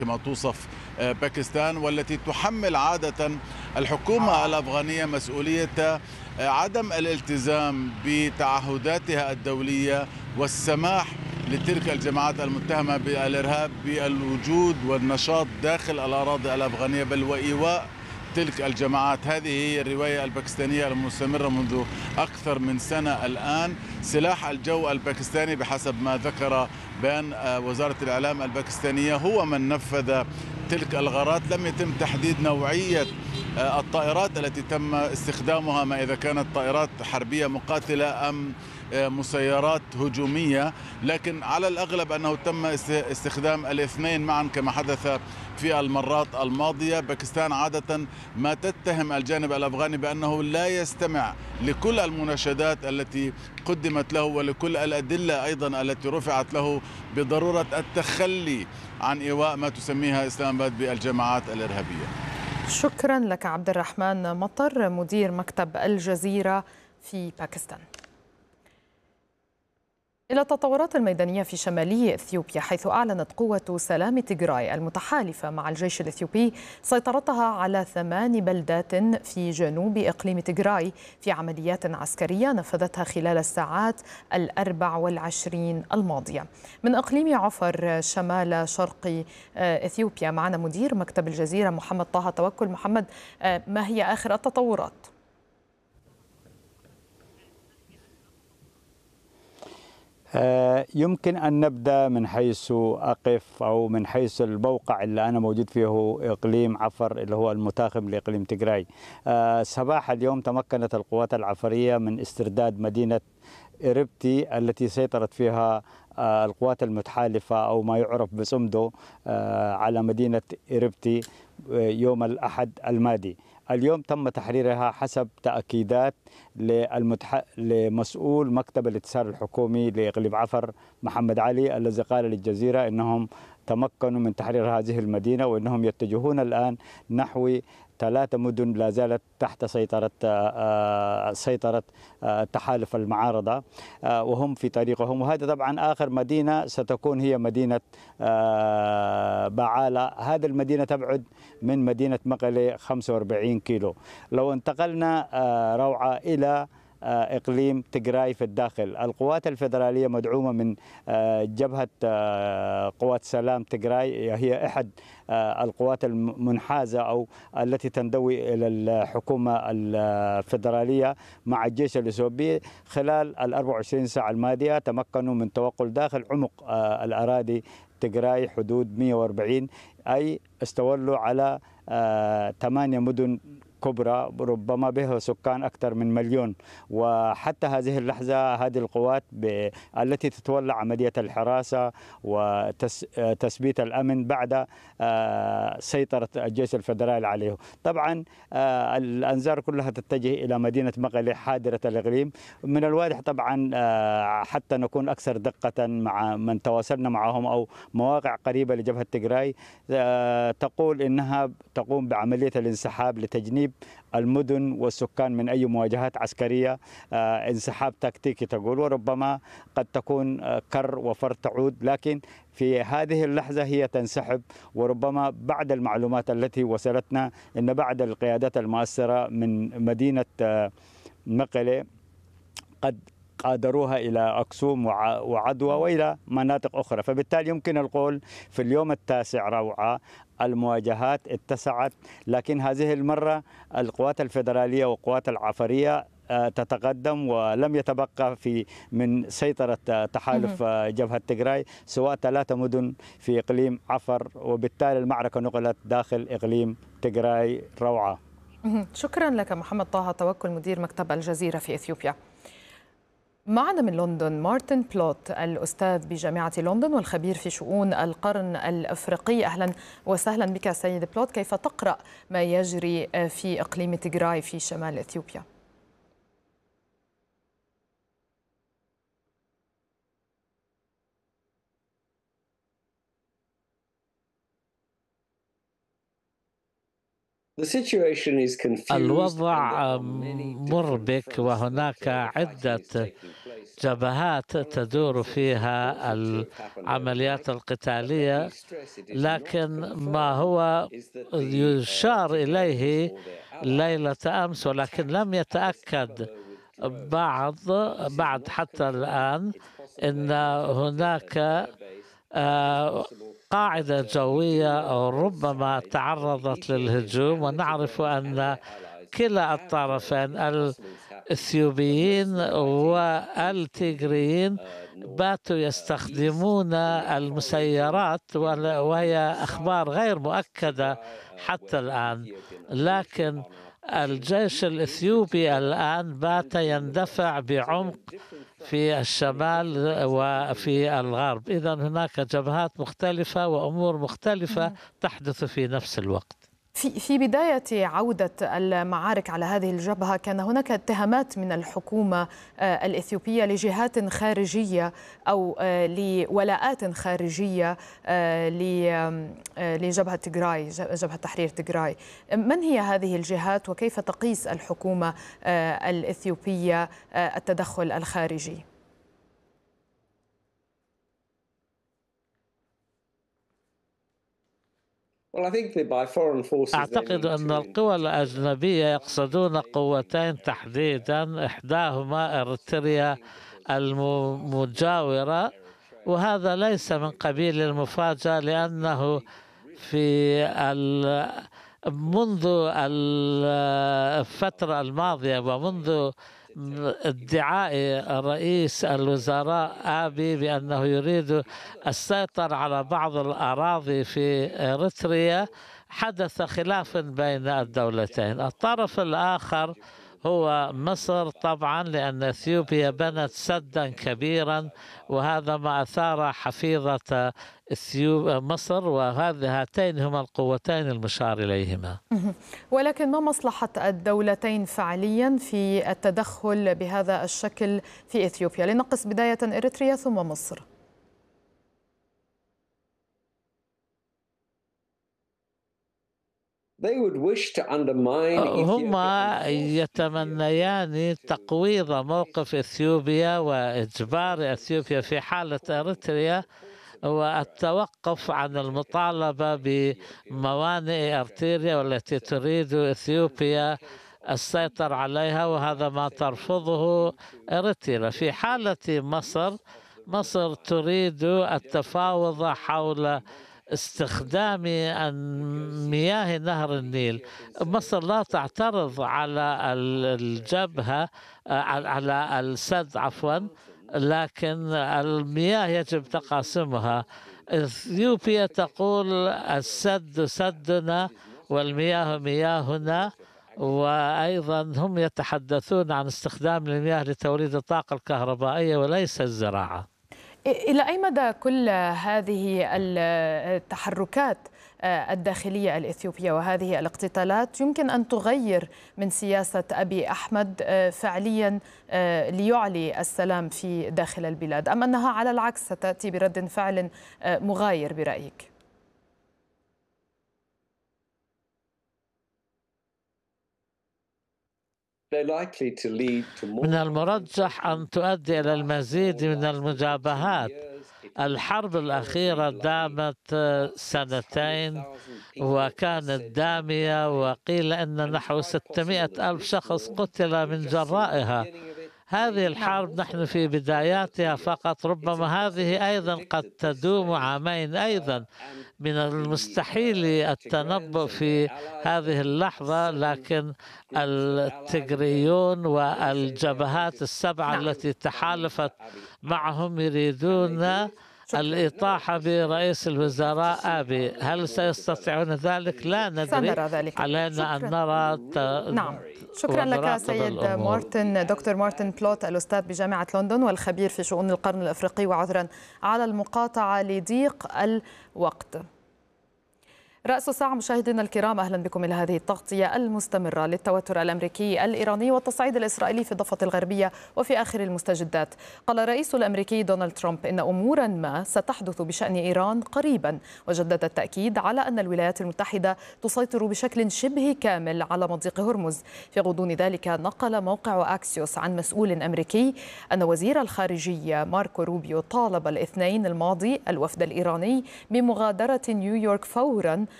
كما توصف باكستان، والتي تحمل عادة الحكومة الأفغانية مسؤولية عدم الالتزام بتعهداتها الدولية والسماح لتلك الجماعات المتهمة بالإرهاب بالوجود والنشاط داخل الأراضي الأفغانية، بل وإيواء تلك الجماعات. هذه هي الرواية الباكستانية المستمرة منذ أكثر من سنة الآن. سلاح الجو الباكستاني بحسب ما ذكر بيان وزارة الإعلام الباكستانية هو من نفذ تلك الغارات. لم يتم تحديد نوعية الطائرات التي تم استخدامها، ما إذا كانت طائرات حربية مقاتلة أم مسيرات هجومية، لكن على الأغلب أنه تم استخدام الاثنين معا كما حدث في المرات الماضية. باكستان عادة ما تتهم الجانب الأفغاني بأنه لا يستمع لكل المناشدات التي قدمت له ولكل الأدلة أيضا التي رفعت له بضرورة التخلي عن إيواء ما تسميها إسلام آباد بالجماعات الإرهابية. شكرا لك عبد الرحمن مطر، مدير مكتب الجزيرة في باكستان. إلى التطورات الميدانية في شمالي إثيوبيا، حيث أعلنت قوة سلام تيغراي المتحالفة مع الجيش الإثيوبي سيطرتها على 8 بلدات في جنوب إقليم تيغراي في عمليات عسكرية نفذتها خلال الساعات 24 الماضية. من إقليم عفر شمال شرق إثيوبيا معنا مدير مكتب الجزيرة محمد طه توكل. محمد، ما هي آخر التطورات؟ يمكن أن نبدأ من حيث أقف أو من حيث الموقع اللي أنا موجود فيه، إقليم عفر اللي هو المتاخم لإقليم تيغراي. صباح اليوم تمكنت القوات العفرية من استرداد مدينة إربتي التي سيطرت فيها القوات المتحالفة أو ما يعرف بصمدو على مدينة إربتي يوم الأحد الماضي. اليوم تم تحريرها حسب تأكيدات لمسؤول مكتب الاتصال الحكومي لإقليم عفر محمد علي، الذي قال للجزيرة أنهم تمكنوا من تحرير هذه المدينة وأنهم يتجهون الآن نحو 3 مدن لا زالت تحت سيطرة تحالف المعارضة، وهم في طريقهم. وهذا طبعا آخر مدينة ستكون هي مدينة بعالة. هذه المدينة تبعد من مدينة مقلة 45 كيلو. لو انتقلنا روعة إلى إقليم تيغراي في الداخل، القوات الفيدرالية مدعومة من جبهة قوات سلام تيغراي، هي إحد القوات المنحازة أو التي تندوي إلى الحكومة الفيدرالية مع الجيش الإثيوبي. خلال ال 24 ساعة الماضية تمكنوا من توغل داخل عمق الأراضي تيغراي حدود 140، أي استولوا على 8 مدن كبرى ربما بها سكان أكثر من 1,000,000. وحتى هذه اللحظة هذه القوات التي تتولى عملية الحراسة وتثبيت الأمن بعد سيطرة الجيش الفدرالي عليه. طبعا الأنظار كلها تتجه إلى مدينة مقلة حاضرة الإقليم. من الواضح طبعا حتى نكون أكثر دقة مع من تواصلنا معهم أو مواقع قريبة لجبهة تيغراي تقول إنها تقوم بعملية الانسحاب لتجنيب المدن والسكان من أي مواجهات عسكرية، انسحاب تكتيكي تقول، وربما قد تكون كر وفر تعود، لكن في هذه اللحظة هي تنسحب. وربما بعد المعلومات التي وصلتنا أن بعد القيادات المؤثرة من مدينة مقلة قد قادروها إلى أكسوم وعدوى وإلى مناطق أخرى. فبالتالي يمكن القول في اليوم التاسع روعة المواجهات اتسعت، لكن هذه المرة القوات الفيدرالية والقوات العفرية تتقدم، ولم يتبقى من سيطرة تحالف جبهة تيغراي سواء 3 مدن في إقليم عفر، وبالتالي المعركة نقلت داخل إقليم تيغراي روعة. شكرا لك محمد طه توكل، مدير مكتب الجزيرة في إثيوبيا. معنا من لندن مارتن بلوت، الأستاذ بجامعة لندن والخبير في شؤون القرن الأفريقي. أهلا وسهلا بك سيد بلوت، كيف تقرأ ما يجري في إقليم تيغراي في شمال إثيوبيا؟ الوضع مربك وهناك عدة جبهات تدور فيها العمليات القتالية، لكن ما هو يشار إليه ليلة أمس ولكن لم يتأكد بعد حتى الآن أن هناك قاعدة جوية ربما تعرضت للهجوم، ونعرف أن كلا الطرفين الإثيوبيين والتيغريين باتوا يستخدمون المسيرات، وهي أخبار غير مؤكدة حتى الآن، لكن الجيش الإثيوبي الآن بات يندفع بعمق في الشمال وفي الغرب. إذن هناك جبهات مختلفة وأمور مختلفة تحدث في نفس الوقت. في بداية عودة المعارك على هذه الجبهة كان هناك اتهامات من الحكومة الإثيوبية لجهات خارجية أو لولاءات خارجية لجبهة تيغراي، جبهة تحرير تيغراي. من هي هذه الجهات وكيف تقيس الحكومة الإثيوبية التدخل الخارجي؟ أعتقد أن القوى الأجنبية يقصدون قوتين تحديدا، إحداهما إريتريا المجاورة، وهذا ليس من قبيل المفاجأة لأنه منذ الفترة الماضية ومنذ ادعاء رئيس الوزراء آبي بأنه يريد السيطرة على بعض الأراضي في إريتريا حدث خلاف بين الدولتين. الطرف الآخر هو مصر طبعا، لأن إثيوبيا بنت سدا كبيرا، وهذا ما أثار حفيظة مصر، وهاتين هما القوتين المشار إليهما. ولكن ما مصلحة الدولتين فعليا في التدخل بهذا الشكل في إثيوبيا؟ لنقص بداية إريتريا ثم مصر. هما يتمنيان تقويض موقف إثيوبيا وإجبار إثيوبيا في حالة إريتريا والتوقف عن المطالبة بموانئ إريتريا والتي تريد إثيوبيا السيطرة عليها، وهذا ما ترفضه إريتريا. في حالة مصر تريد التفاوض حول استخدام مياه نهر النيل. مصر لا تعترض على الجبهة على السد لكن المياه يجب تقاسمها. إثيوبيا تقول السد سدنا والمياه مياهنا، وأيضا هم يتحدثون عن استخدام المياه لتوليد الطاقة الكهربائية وليس الزراعة. إلى أي مدى كل هذه التحركات الداخلية الإثيوبية وهذه الاقتتالات يمكن أن تغير من سياسة أبي أحمد فعليا ليعلي السلام في داخل البلاد، أم أنها على العكس ستأتي برد فعل مغاير برأيك؟ من المرجح أن تؤدي إلى المزيد من المجابهات. الحرب الأخيرة دامت 2 وكانت دامية، وقيل أن نحو 600,000 شخص قتل من جرائها. هذه الحرب نحن في بداياتها فقط، ربما هذه أيضا قد تدوم عامين أيضا. من المستحيل التنبؤ في هذه اللحظة، لكن التيغريون والجبهات السبعة التي تحالفت معهم يريدون الإطاحة برئيس الوزراء آبي. هل سيستطيعون ذلك؟ لا ندري. سنرى ذلك. علينا أن نرى. نعم، شكرا لك سيد مارتن، دكتور مارتن بلوت، الأستاذ بجامعة لندن والخبير في شؤون القرن الأفريقي، وعذرا على المقاطعة لضيق الوقت. رأس الساعة مشاهدينا الكرام، أهلا بكم إلى هذه التغطية المستمرة للتوتر الأمريكي الإيراني والتصعيد الإسرائيلي في الضفة الغربية وفي آخر المستجدات. قال الرئيس الأمريكي دونالد ترامب إن أمورا ما ستحدث بشأن إيران قريبا، وجدد التأكيد على أن الولايات المتحدة تسيطر بشكل شبه كامل على مضيق هرمز. في غضون ذلك نقل موقع أكسيوس عن مسؤول أمريكي أن وزير الخارجية ماركو روبيو طالب الاثنين الماضي الوفد الإيراني بمغادرة نيويورك فورا